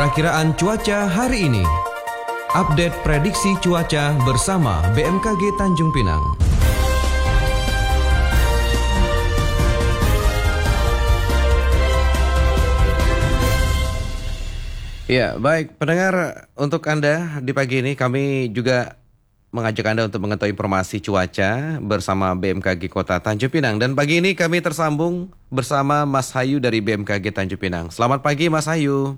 Perakiraan cuaca hari ini. Update prediksi cuaca bersama BMKG Tanjung Pinang. Ya, baik pendengar, untuk Anda di pagi ini kami juga mengajak Anda untuk mengetahui informasi cuaca bersama BMKG Kota Tanjung Pinang. Dan pagi ini kami tersambung bersama Mas Hayu dari BMKG Tanjung Pinang. Selamat pagi Mas Hayu.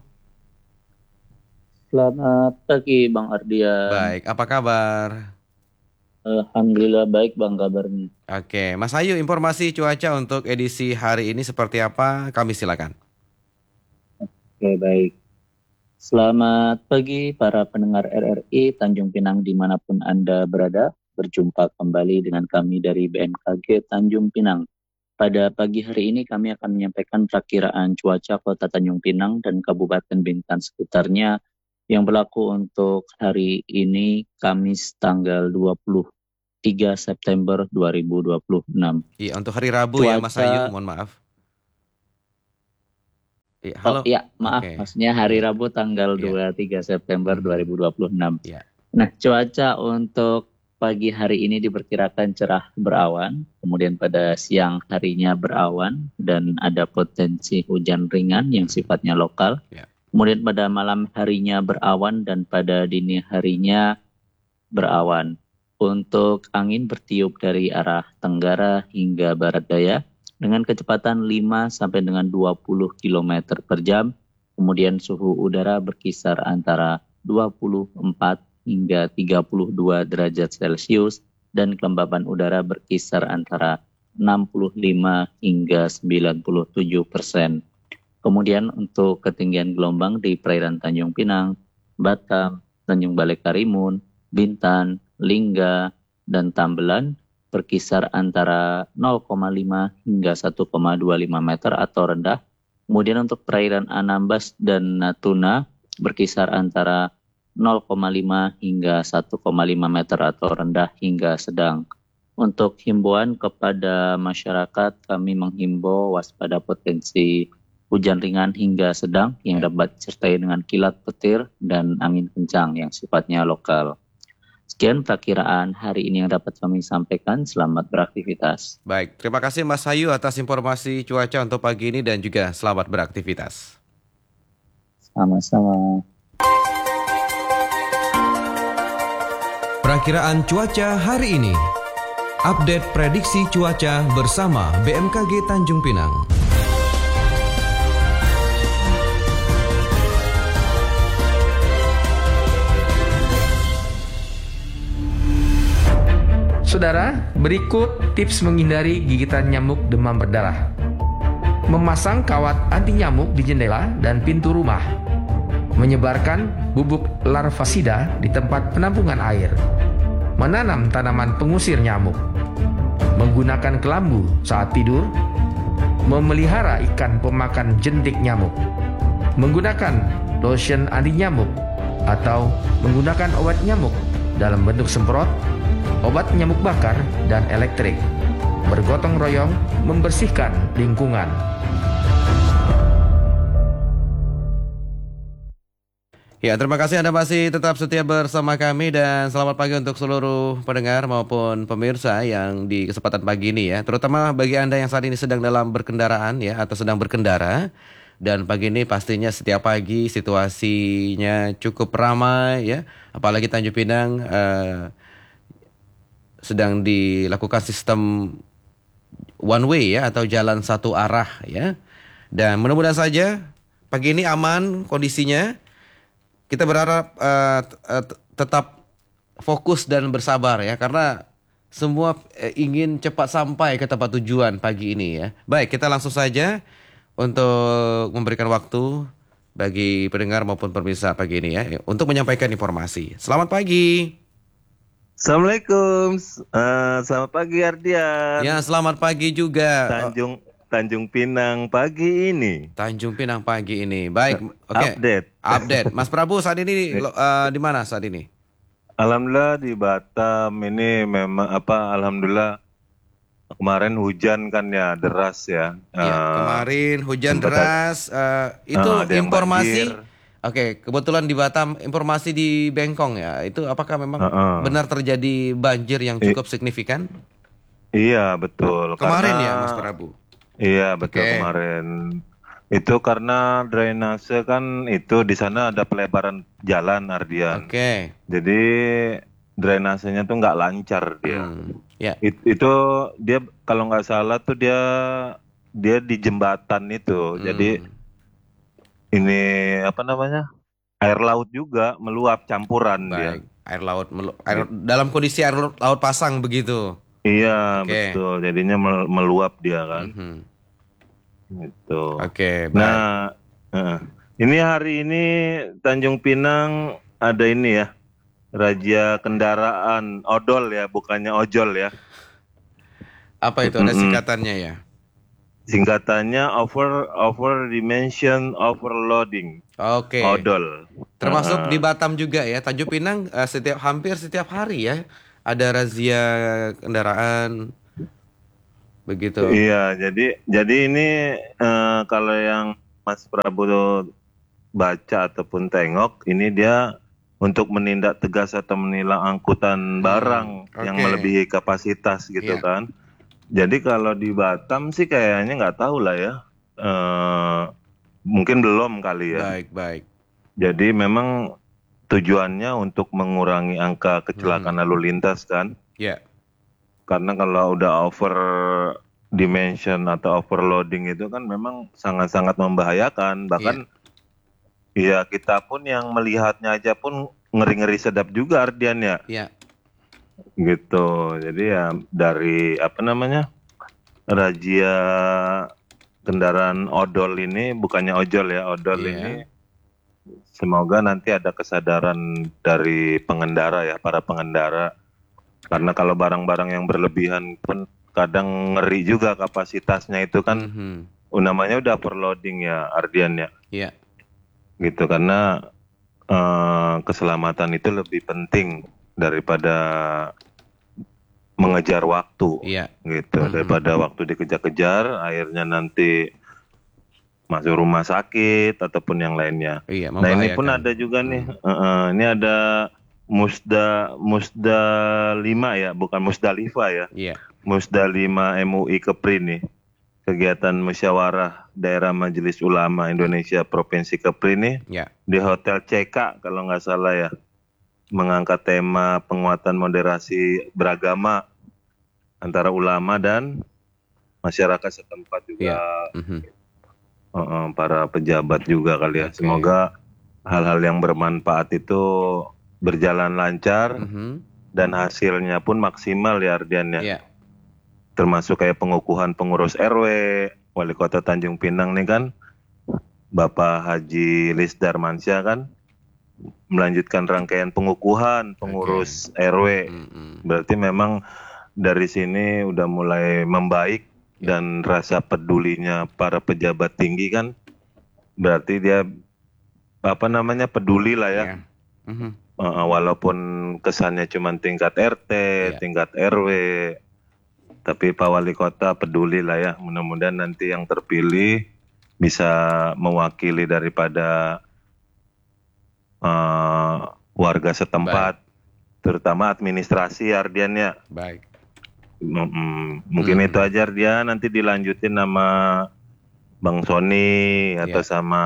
Selamat pagi Bang Ardian. Baik, apa kabar? Alhamdulillah baik Bang kabarnya. Oke, Mas Hayu, informasi cuaca untuk edisi hari ini seperti apa? Kami silakan. Oke baik. Selamat pagi para pendengar RRI Tanjung Pinang dimanapun Anda berada. Berjumpa kembali dengan kami dari BMKG Tanjung Pinang. Pada pagi hari ini kami akan menyampaikan perakiraan cuaca Kota Tanjung Pinang dan Kabupaten Bintan sekitarnya yang berlaku untuk hari ini Kamis tanggal 23 September 2026. Iya, untuk hari Rabu ya Mas Hayu, mohon maaf. Ya, halo. Maaf, Oke. maksudnya hari Rabu tanggal 23 September 2026. Ya. Nah, cuaca untuk pagi hari ini diperkirakan cerah berawan, kemudian pada siang harinya berawan dan ada potensi hujan ringan yang sifatnya lokal. Ya. Kemudian pada malam harinya berawan dan pada dini harinya berawan. Untuk angin bertiup dari arah tenggara hingga barat daya dengan kecepatan 5 sampai dengan 20 km per jam. Kemudian suhu udara berkisar antara 24 hingga 32 derajat Celcius dan kelembaban udara berkisar antara 65 hingga 97%. Kemudian untuk ketinggian gelombang di perairan Tanjung Pinang, Batam, Tanjung Balai Karimun, Bintan, Lingga, dan Tambelan berkisar antara 0,5 hingga 1,25 meter atau rendah. Kemudian untuk perairan Anambas dan Natuna berkisar antara 0,5 hingga 1,5 meter atau rendah hingga sedang. Untuk himbauan kepada masyarakat, kami menghimbau waspada potensi hujan ringan hingga sedang yang dapat disertai dengan kilat petir dan angin kencang yang sifatnya lokal. Sekian perakiraan hari ini yang dapat kami sampaikan. Selamat beraktivitas. Baik, terima kasih Mas Hayu atas informasi cuaca untuk pagi ini dan juga selamat beraktivitas. Sama-sama. Perakiraan cuaca hari ini. Update prediksi cuaca bersama BMKG Tanjung Pinang. Saudara, berikut tips menghindari gigitan nyamuk demam berdarah. Memasang kawat anti nyamuk di jendela dan pintu rumah. Menyebarkan bubuk larvasida di tempat penampungan air. Menanam tanaman pengusir nyamuk. Menggunakan kelambu saat tidur. Memelihara ikan pemakan jentik nyamuk. Menggunakan lotion anti nyamuk atau menggunakan obat nyamuk dalam bentuk semprot, obat nyamuk bakar, dan elektrik. Bergotong royong membersihkan lingkungan. Ya, terima kasih Anda masih tetap setia bersama kami dan selamat pagi untuk seluruh pendengar maupun pemirsa yang di kesempatan pagi ini ya. Terutama bagi Anda yang saat ini sedang dalam berkendaraan ya atau sedang berkendara. Dan pagi ini pastinya setiap pagi situasinya cukup ramai ya. Apalagi Tanjung Pinang sedang dilakukan sistem one way ya atau jalan satu arah ya. Dan mudah-mudahan saja pagi ini aman kondisinya. Kita berharap tetap fokus dan bersabar ya karena semua ingin cepat sampai ke tempat tujuan pagi ini ya. Baik, kita langsung saja untuk memberikan waktu bagi pendengar maupun pemirsa pagi ini ya untuk menyampaikan informasi. Selamat pagi. Assalamualaikum, selamat pagi Ardian. Ya, selamat pagi juga. Tanjung Pinang pagi ini. Tanjung Pinang pagi ini, baik. Oke. Update. Mas Prabu saat ini di mana saat ini? Alhamdulillah di Batam ini memang alhamdulillah kemarin hujan kan ya deras ya. Ya, kemarin hujan deras. Itu ada yang informasi banjir. Oke, kebetulan di Batam, informasi di Bengkong ya. Itu apakah memang benar terjadi banjir yang cukup signifikan? Iya, betul. Kemarin Karena ya, Mas Prabu. iya, betul Oke. kemarin. Itu karena drainase kan itu di sana ada pelebaran jalan, Ardian. Oke. Jadi drainasenya tuh nggak lancar dia. Ya. Itu dia kalau nggak salah tuh dia di jembatan itu. Jadi ini apa namanya? Air laut juga meluap campuran dia. Baik. Air laut dalam kondisi air laut pasang begitu. Iya, Oke. betul. Jadinya meluap dia kan. Gitu. Oke, baik. Nah, ini hari ini Tanjung Pinang ada ini ya, razia kendaraan odol ya, bukannya ojol ya. Apa itu, ada singkatannya ya? Singkatannya over dimension overloading. Oke. Odol. Termasuk di Batam juga ya, Tanjung Pinang hampir setiap hari ya ada razia kendaraan begitu. Iya, jadi ini kalau yang Mas Prabowo baca ataupun tengok, ini dia untuk menindak tegas atau menilang angkutan barang yang melebihi kapasitas gitu kan. Jadi kalau di Batam sih kayaknya nggak tahu lah ya, mungkin belum kali ya. Baik. Jadi memang tujuannya untuk mengurangi angka kecelakaan lalu lintas kan. Ya. Karena kalau udah over dimension atau overloading itu kan memang sangat-sangat membahayakan. Bahkan ya kita pun yang melihatnya aja pun ngeri-ngeri sedap juga, Ardian ya. Iya. Gitu. Jadi ya dari apa namanya, razia kendaraan odol ini, bukannya ojol ya, odol ini, semoga nanti ada kesadaran dari pengendara ya, para pengendara. Karena kalau barang-barang yang berlebihan pun kadang ngeri juga kapasitasnya itu kan, namanya udah overloading ya, Ardian ya. Iya. Gitu, karena keselamatan itu lebih penting daripada mengejar waktu. Iya. Gitu, daripada waktu dikejar-kejar, akhirnya nanti masuk rumah sakit ataupun yang lainnya. Iya, nah ini pun membahayakan. ada juga nih, ini ada Musda 5 ya, bukan Musdalifah ya. Iya. Musda 5 MUI Kepri nih. Kegiatan musyawarah daerah Majelis Ulama Indonesia Provinsi Kepri nih di Hotel CK kalau nggak salah ya, mengangkat tema penguatan moderasi beragama antara ulama dan masyarakat setempat juga, para pejabat juga kali ya. Semoga hal-hal yang bermanfaat itu berjalan lancar dan hasilnya pun maksimal ya, Ardian ya. Termasuk kayak pengukuhan pengurus RW, Wali Kota Tanjung Pinang nih kan, Bapak Haji Lis Darmansyah kan, melanjutkan rangkaian pengukuhan pengurus RW. Berarti memang dari sini udah mulai membaik dan rasa pedulinya para pejabat tinggi kan, berarti dia apa namanya, peduli lah ya. Walaupun kesannya cuma tingkat RT, tingkat RW, tapi Pak Wali Kota peduli lah ya. Mudah-mudahan nanti yang terpilih bisa mewakili daripada warga setempat, terutama administrasi, Ardian ya. Baik. Mungkin itu aja, Ardian. Nanti dilanjutin sama Bang Sony atau sama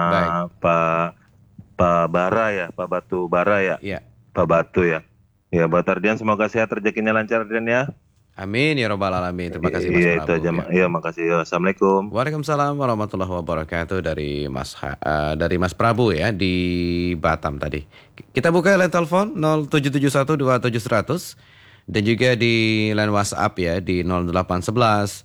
Pak Bara ya, Pak Batu Bara ya. Pak Batu ya. Ya, buat Ardian semoga sehat, rezekinya lancar, Ardian ya. Amin ya robbal alamin. Terima kasih Mas Iya, Prabu. itu aja. Iya, makasih. Assalamualaikum. Waalaikumsalam warahmatullahi wabarakatuh dari Mas Prabu ya di Batam tadi. Kita buka line telepon 07712700 dan juga di line WhatsApp ya di 0811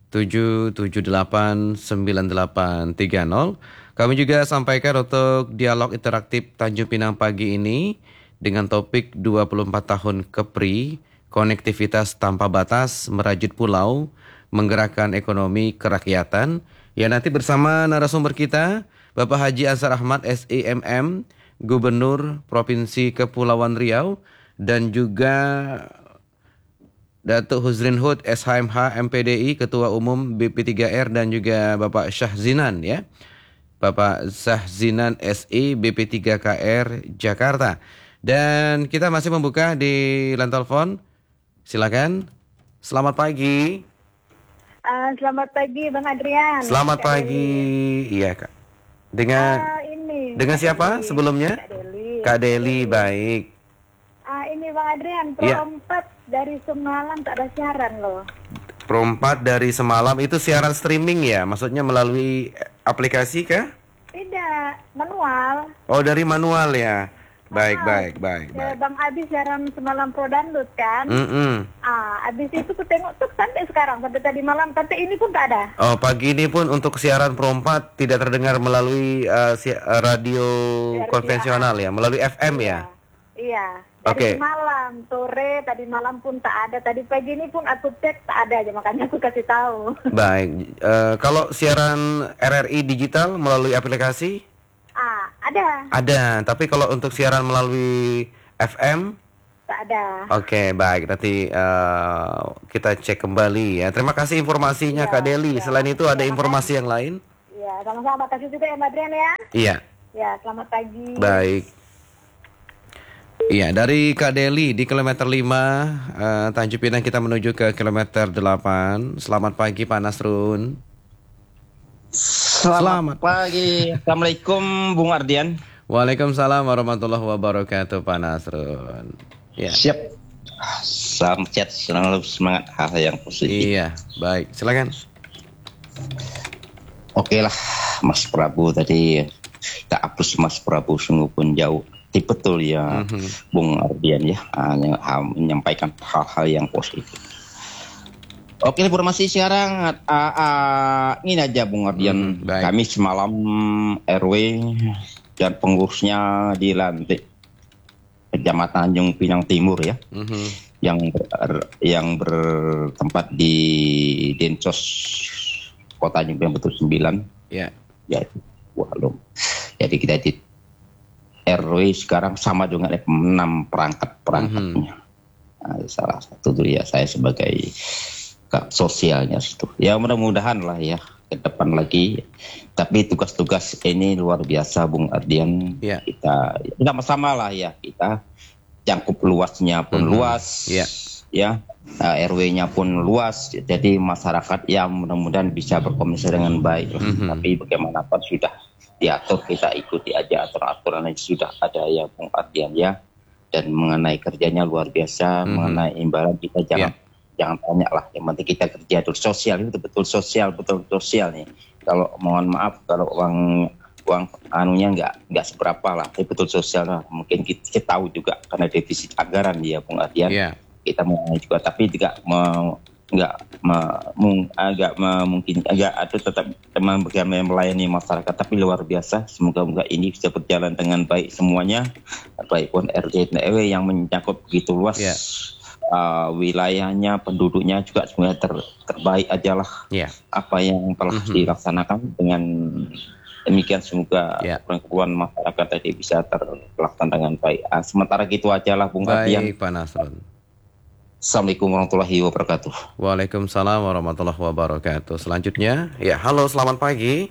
778 9830. Kami juga sampaikan untuk dialog interaktif Tanjung Pinang pagi ini dengan topik 24 tahun Kepri, konektivitas tanpa batas, merajut pulau, menggerakkan ekonomi kerakyatan. Ya, nanti bersama narasumber kita, Bapak Haji Ansar Ahmad SEMM, Gubernur Provinsi Kepulauan Riau, dan juga Datuk Huzrin Hud SHMH MPDI, Ketua Umum BP3R, dan juga Bapak Syahzinan ya, Bapak Zahzinan SI BP3KR Jakarta. Dan kita masih membuka di line telepon. Silakan. Selamat pagi. Selamat pagi Bang Adrian. Selamat pagi. Iya Kak. Dengan siapa sebelumnya? Kak Deli, baik. Ini Bang Adrian, Pro 4 dari semalam tak ada siaran loh. Pro 4 dari semalam itu siaran streaming ya? Maksudnya melalui aplikasi kah? Tidak, manual. Oh, dari manual ya. Baik. Bang Abi siaran semalam Pro Download kan? Abis itu aku tengok tuh sampai sekarang, sampai tadi malam, sampai ini pun tak ada. Oh, pagi ini pun untuk siaran Pro 4 tidak terdengar melalui radio konvensional ya, melalui FM ya? Iya. Dari malam, sore, tadi malam pun tak ada. Tadi pagi ini pun aku cek tak ada aja, makanya aku kasih tahu. Baik. Kalau siaran RRI digital melalui aplikasi? Ada. Ada, tapi kalau untuk siaran melalui FM? Tak ada. Oke, baik. Nanti kita cek kembali ya. Terima kasih informasinya Kak Deli. Selain itu ada informasi yang lain? Iya, sama-sama. Kasih juga ya Mbak Adrian ya. Iya. Ya, selamat pagi. Baik. Iya, dari Kak Deli di kilometer 5 Tanjung Pinang kita menuju ke kilometer 8. Selamat pagi Pak Nasrun. Selamat pagi. Assalamualaikum Bung Ardian. Waalaikumsalam warahmatullahi wabarakatuh Pak Nasrun. Ya. Siap. Salam sehat, selalu semangat, hal yang positif. Iya, baik. Silakan. Oke lah, Mas Prabu tadi tak hapus Mas Prabu sungguh pun jauh. Betul ya, Bung Ardian ya, menyampaikan hal-hal yang positif. Oke, informasi sekarang ini aja Bung Ardian. Kami semalam RW dan pengurusnya dilantik Kecamatan Tanjung Pinang Timur ya, yang bertempat di Densos Kota Tanjung Pinang Betul 9. Ya, jadi kita di RW sekarang sama dengan 6 perangkatnya. Salah satu tuh ya saya sebagai sosialnya situ. Ya mudah-mudahan lah ya ke depan lagi. Tapi tugas-tugas ini luar biasa Bung Ardian. Kita sama-sama lah ya, kita jangkup luasnya pun luas. Ya. RW-nya pun luas. Jadi masyarakat yang mudah-mudahan bisa berkomunikasi dengan baik. Tapi bagaimanapun sudah diatur, kita ikuti aja aturan-aturan yang sudah ada ya Bung Ardian ya. Dan mengenai kerjanya luar biasa, mengenai imbalan kita jangan tanya lah, yang penting kita kerja itu sosial, itu betul sosial nih. Kalau mohon maaf kalau uang anunya nggak seberapa lah, tapi betul sosial lah. Mungkin kita tahu juga karena defisit anggaran ya Bung Ardian. Kita mengenai juga, tapi tidak mungkin agak ada tetap bagaimana melayani masyarakat, tapi luar biasa. Semoga ini bisa berjalan dengan baik semuanya, baik pun RT dan RW yang mencakup begitu luas. Wilayahnya, penduduknya juga semuanya terbaik aja lah. Apa yang telah dilaksanakan, dengan demikian semoga keperluan masyarakat tadi bisa terlaksana dengan baik. Sementara gitu aja lah Bung Ardian. Baik Pak Nasrun. Assalamualaikum warahmatullahi wabarakatuh. Waalaikumsalam warahmatullahi wabarakatuh. Selanjutnya, ya halo, selamat pagi.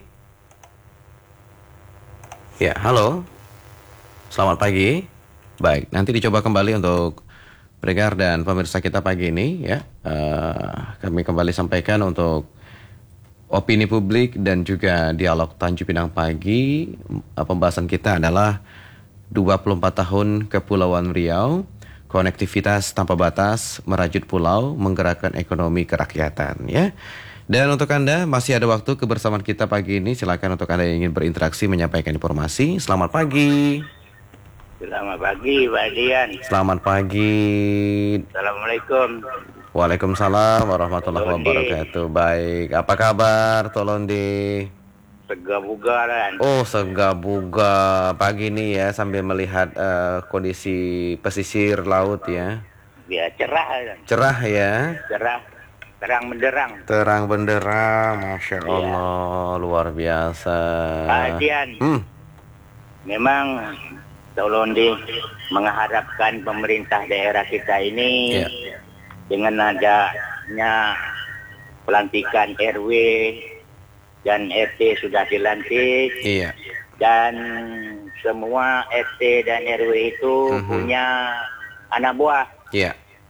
Ya halo, selamat pagi. Baik, nanti dicoba kembali untuk pendengar dan pemirsa kita pagi ini ya. Kami kembali sampaikan untuk opini publik dan juga dialog Tanjung Pinang pagi. Pembahasan kita adalah 24 tahun Kepulauan Riau. Konektivitas tanpa batas, merajut pulau, menggerakkan ekonomi kerakyatan ya. Dan untuk Anda masih ada waktu kebersamaan kita pagi ini. Silakan untuk Anda yang ingin berinteraksi menyampaikan informasi. Selamat pagi. Selamat pagi Pak Dian. Selamat pagi. Assalamualaikum. Waalaikumsalam warahmatullahi wabarakatuh. Baik, apa kabar Tolondi? Segabuga kan. Oh, segabuga pagi ini ya, sambil melihat kondisi pesisir laut ya. Ya cerah kan. Cerah ya. Cerah. Terang benderang. Terang benderang, Masya Allah, luar biasa. Pak Dian. Memang Tolondi mengharapkan pemerintah daerah kita ini dengan adanya pelantikan RW dan RT sudah dilantik. Iya. Dan semua RT dan RW itu punya anak buah. Iya.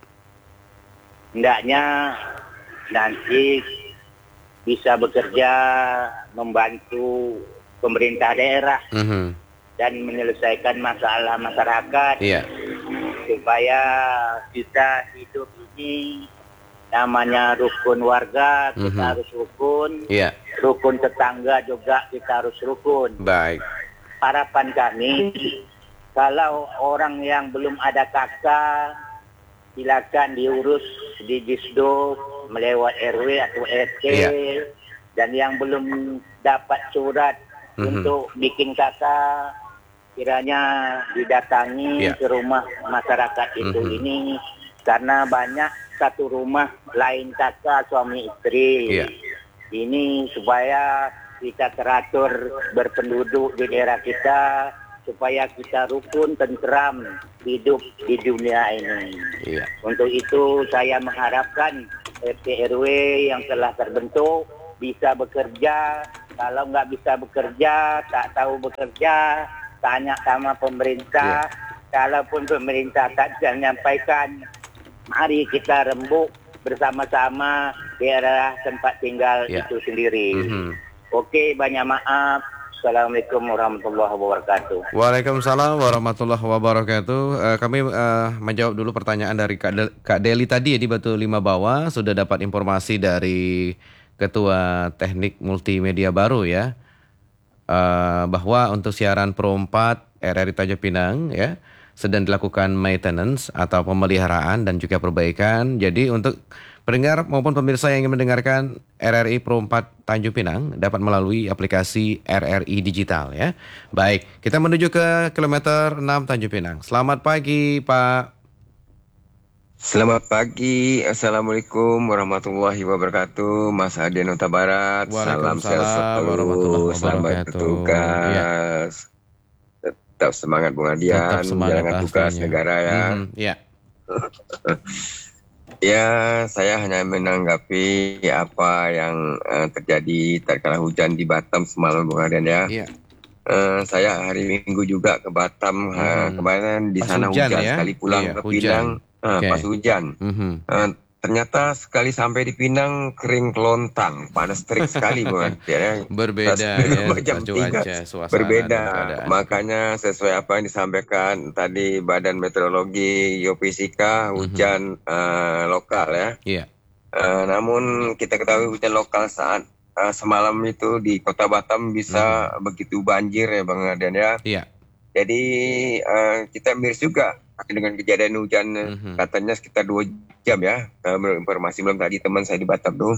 Hendaknya nanti bisa bekerja membantu pemerintah daerah dan menyelesaikan masalah masyarakat. Iya. Supaya kita hidup ini namanya rukun warga, kita harus rukun. Iya. Rukun tetangga juga kita harus rukun. Baik. Harapan kami, kalau orang yang belum ada KK, silakan diurus di Disduk melewat RW atau RT. Iya. Dan yang belum dapat surat untuk bikin KK, kiranya didatangi ke rumah masyarakat itu ini, karena banyak satu rumah lain kakak suami istri. Ini supaya kita teratur berpenduduk di daerah kita, supaya kita rukun tentram hidup di dunia ini. Untuk itu saya mengharapkan RT RW yang telah terbentuk bisa bekerja. Kalau nggak bisa bekerja, tak tahu bekerja, tanya sama pemerintah. Kalaupun pemerintah tak bisa menyampaikan, mari kita rembuk bersama-sama daerah tempat tinggal itu sendiri. Oke, banyak maaf. Assalamualaikum warahmatullahi wabarakatuh. Waalaikumsalam warahmatullahi wabarakatuh. Kami menjawab dulu pertanyaan dari Kak Deli tadi ya, di Batu Lima Bawah. Sudah dapat informasi dari Ketua Teknik Multimedia Baru ya, bahwa untuk siaran Pro 4 RRI Tanjung Pinang ya sedang dilakukan maintenance atau pemeliharaan dan juga perbaikan. Jadi untuk pendengar maupun pemirsa yang ingin mendengarkan RRI Pro 4 Tanjung Pinang dapat melalui aplikasi RRI Digital ya. Baik, kita menuju ke kilometer 6 Tanjung Pinang. Selamat pagi Pak. Selamat pagi, Assalamualaikum warahmatullahi wabarakatuh, Mas Adian Huta Barat. Salam sehat selalu, selamat bertugas. Tetap semangat Bung Adian, menjalankan tugas negara ya. Ya, saya hanya menanggapi apa yang terjadi terkala hujan di Batam semalam Bung Adian ya. Saya hari Minggu juga ke Batam, kemarin di sana hujan sekali pulang ke Pinang. Pas hujan, ternyata sekali sampai di Pinang kering kelontang, panas terik sekali bukan? Berbeda ya, cuaca, suasana. Berbeda, makanya sesuai apa yang disampaikan tadi Badan Meteorologi Geofisika, hujan lokal ya. Namun kita ketahui hujan lokal saat semalam itu di Kota Batam bisa begitu banjir ya Bang Adian ya. Jadi kita miris juga dengan kejadian hujan katanya sekitar 2 jam ya. Informasi belum tadi teman saya di Batam tuh.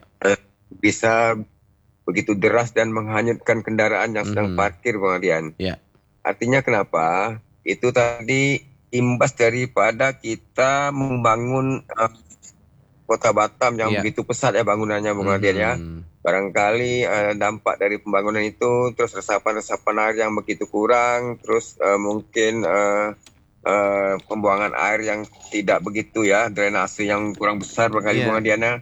Bisa begitu deras dan menghanyutkan kendaraan yang sedang parkir Bang Adian. Artinya kenapa? Itu tadi imbas daripada kita membangun Kota Batam yang begitu pesat ya bangunannya Bang Adian ya. Barangkali dampak dari pembangunan itu, terus resapan-resapan air yang begitu kurang, terus mungkin pembuangan air yang tidak begitu ya, drainase yang kurang besar barangkali Bung Adiana.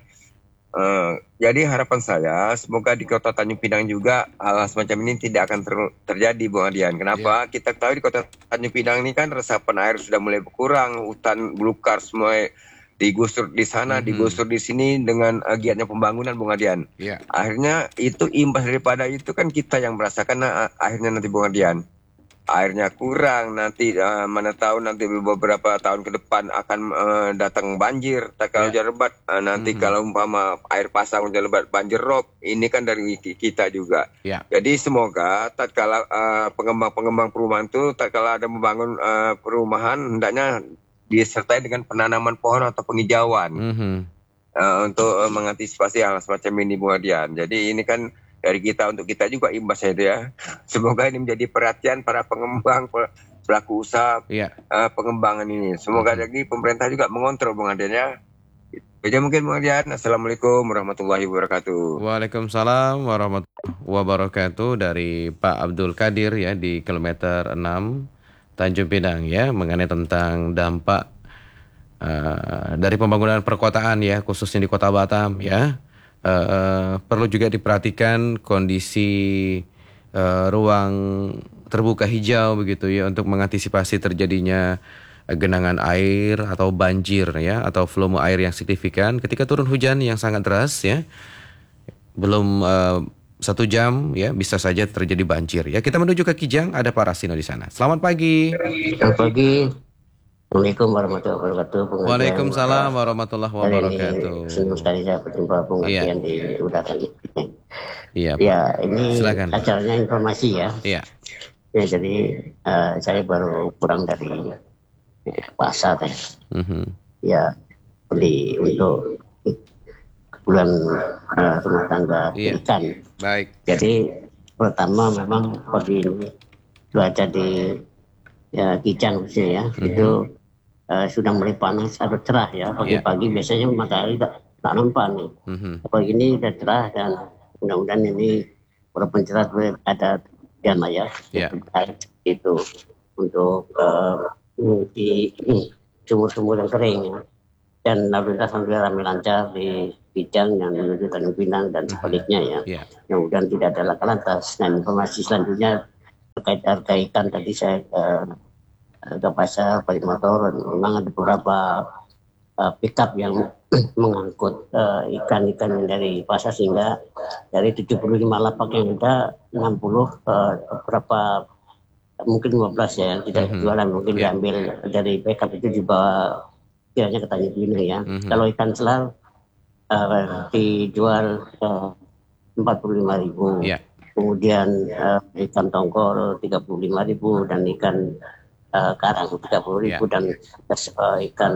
Jadi harapan saya semoga di Kota Tanjung Pinang juga hal semacam ini tidak akan terjadi Bung Adian. Kenapa? Kita tahu di Kota Tanjung Pinang ini kan resapan air sudah mulai berkurang, hutan belukar semua digusur di sana, digusur di sini dengan giatnya pembangunan Bung Adian. Akhirnya itu imbas daripada itu kan kita yang merasakan akhirnya nanti Bung Adian. Airnya kurang, nanti mana tahu nanti beberapa tahun ke depan akan datang banjir. Kalau hujan lebat, nanti kalau umpama air pasang hujan lebat banjir rob, ini kan dari kita juga. Jadi semoga tatkala pengembang-pengembang perumahan itu tatkala ada membangun perumahan hendaknya disertai dengan penanaman pohon atau penghijauan untuk mengantisipasi hal semacam ini Bung Adian. Jadi ini kan dari kita untuk kita juga imbasnya itu ya. Semoga ini menjadi perhatian para pengembang, pelaku usaha pengembangan ini. Semoga lagi pemerintah juga mengontrol Bung Adian ya. Itu mungkin Bung Adian. Assalamualaikum warahmatullahi wabarakatuh. Waalaikumsalam warahmatullahi wabarakatuh dari Pak Abdul Qadir ya di kilometer 6 Tanjung Pinang ya, mengenai tentang dampak dari pembangunan perkotaan ya, khususnya di Kota Batam ya. perlu juga diperhatikan kondisi ruang terbuka hijau begitu ya, untuk mengantisipasi terjadinya genangan air atau banjir ya, atau volume air yang signifikan ketika turun hujan yang sangat deras ya. Belum 1 jam ya bisa saja terjadi banjir ya. Kita menuju ke Kijang, ada Pak Rasino di sana. Selamat pagi. Selamat pagi. Assalamualaikum warahmatullahi wabarakatuh. Waalaikumsalam warahmatullahi wabarakatuh. Senang sekali saya berjumpa pengajian di udara ini. Iya. Ya, ini silakan, acaranya informasi ya. Iya. Ya, jadi saya baru pulang dari pasar ya. Ya, beli untuk kebutuhan rumah tangga ikan. Baik. Jadi pertama memang pagi ini cuaca di Kijang khususnya ya, itu sudah mulai panas atau cerah ya. Pagi-pagi biasanya matahari tak nampak nih. Pagi ini sudah cerah dan mudah-mudahan ini walaupun cerah ada hujan ya. Itu untuk di sumur-sumur yang kering ya. Dan lalu lintas alhamdulillah ramai lancar di Kijang yang menuju Tanjung Pinang dan sebaliknya ya. Mudah-mudahan tidak ada laka lantas. Dan informasi selanjutnya terkait harga ikan, tadi saya ke pasar balik motor, memang ada beberapa pickup yang mengangkut ikan-ikan dari pasar, sehingga dari 75 lapak yang ada 60 beberapa mungkin 15 ya yang tidak jualan, mungkin diambil dari pickup itu dibawa kiranya ke Tanjung Pinang ya. Kalau ikan selar dijual 45.000. Kemudian ikan tongkol 35.000 dan ikan karang 30.000 dan ikan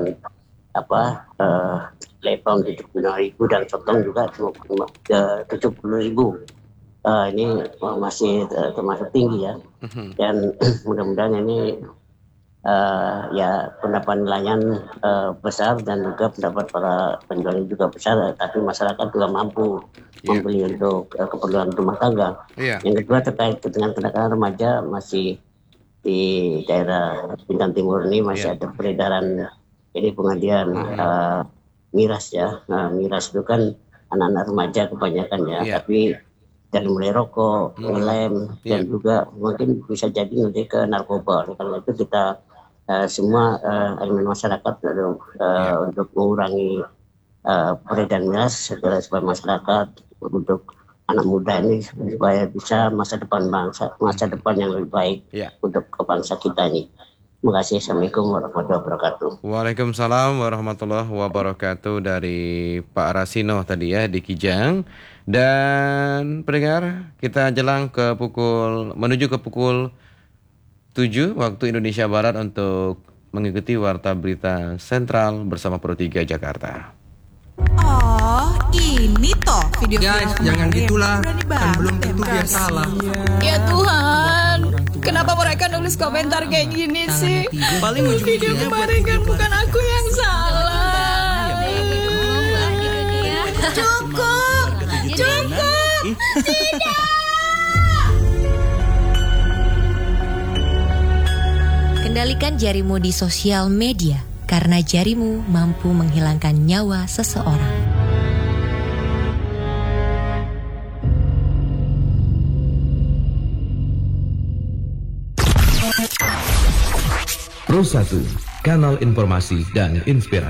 lepong 75.000 dan sotong juga 70.000. Ini masih termasuk tinggi ya. Dan mudah-mudahan ini ya pendapat nelayan besar dan juga pendapat para penjual juga besar, tapi masyarakat juga mampu membeli untuk keperluan rumah tangga. Yang kedua terkait dengan kenakalan remaja, masih di daerah Bintang Timur ini masih ada peredaran ini pengajian miras ya. Miras itu kan anak-anak remaja kebanyakan ya, tapi dari mulai rokok, lem dan juga mungkin bisa jadi nanti ke narkoba. Karena itu kita semua elemen masyarakat untuk mengurangi peredaran miras supaya masyarakat, untuk anak muda ini supaya bisa masa depan bangsa, masa depan yang lebih baik untuk bangsa kita ini. Terima kasih. Assalamualaikum warahmatullahi wabarakatuh. Waalaikumsalam warahmatullahi wabarakatuh dari Pak Rasino tadi ya di Kijang. Dan pendengar, kita jelang menuju ke pukul 7 waktu Indonesia Barat untuk mengikuti Warta Berita Sentral bersama Pro 3 Jakarta. Oh, ini toh video. Guys, jangan gitulah, kan belum tentu dia salah. Ya Tuhan, kenapa mereka nulis komentar kayak gini sih? Paling video kemarin kan bukan aku yang salah. Cukup, tidak. Kendalikan jarimu di sosial media, karena jarimu mampu menghilangkan nyawa seseorang. Pro 1, kanal informasi dan inspirasi.